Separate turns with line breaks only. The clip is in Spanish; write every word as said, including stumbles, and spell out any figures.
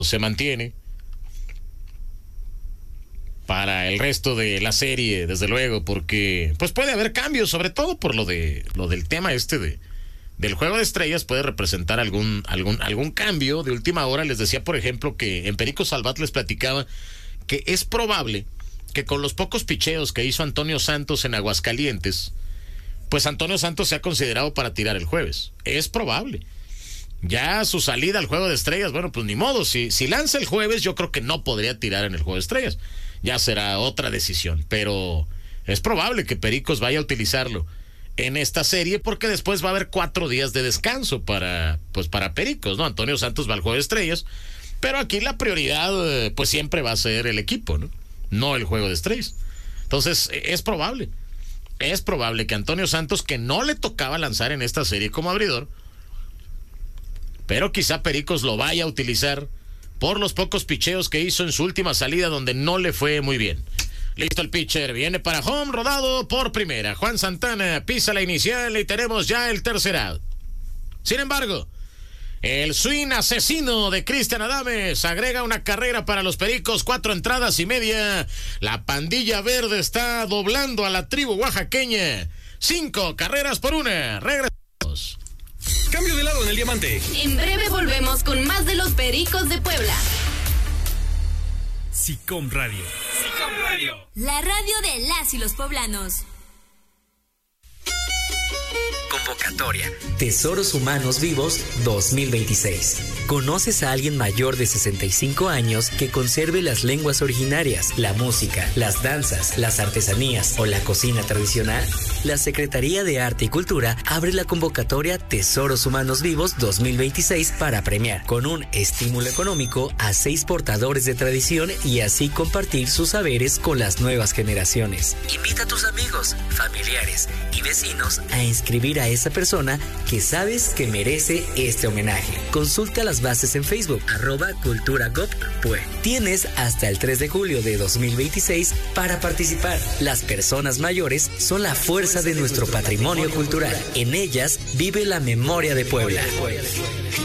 se mantiene para el resto de la serie, desde luego, porque pues puede haber cambios, sobre todo por lo de lo del tema este de del juego de estrellas. Puede representar algún algún algún cambio de última hora. Les decía, por ejemplo, que en Perico Salvat les platicaba que es probable que con los pocos picheos que hizo Antonio Santos en Aguascalientes, pues Antonio Santos se ha considerado para tirar el jueves. Es probable. Ya su salida al juego de estrellas, bueno, pues ni modo. Si, si lanza el jueves, yo creo que no podría tirar en el juego de estrellas. Ya será otra decisión, pero es probable que Pericos vaya a utilizarlo en esta serie, porque después va a haber cuatro días de descanso para, pues para Pericos, ¿no? Antonio Santos va al juego de estrellas, pero aquí la prioridad, pues siempre va a ser el equipo, ¿no? No el juego de estrellas. Entonces, es probable, es probable que Antonio Santos, que no le tocaba lanzar en esta serie como abridor, pero quizá Pericos lo vaya a utilizar por los pocos picheos que hizo en su última salida, donde no le fue muy bien. Listo el pitcher, viene para home, rodado por primera. Juan Santana pisa la inicial y tenemos ya el tercer out. Sin embargo, el swing asesino de Cristian Adames agrega una carrera para los Pericos, cuatro entradas y media. La pandilla verde está doblando a la tribu oaxaqueña. Cinco carreras por una. Regresamos.
Cambio de lado en el diamante.
En breve volvemos con más de los Pericos de Puebla.
SICOM Radio. SICOM Radio.
La radio de las y los poblanos.
Convocatoria Tesoros Humanos Vivos dos mil veintiséis. ¿Conoces a alguien mayor de sesenta y cinco años que conserve las lenguas originarias, la música, las danzas, las artesanías o la cocina tradicional? La Secretaría de Arte y Cultura abre la convocatoria Tesoros Humanos Vivos dos mil veintiséis para premiar con un estímulo económico a seis portadores de tradición y así compartir sus saberes con las nuevas generaciones. Invita a tus amigos, familiares y vecinos a inscribir a esa persona que sabes que merece este homenaje. Consulta las bases en Facebook, arroba cultura gov pue. Tienes hasta el tres de julio de dos mil veintiséis para participar. Las personas mayores son la fuerza de nuestro patrimonio cultural. En ellas vive la memoria de Puebla.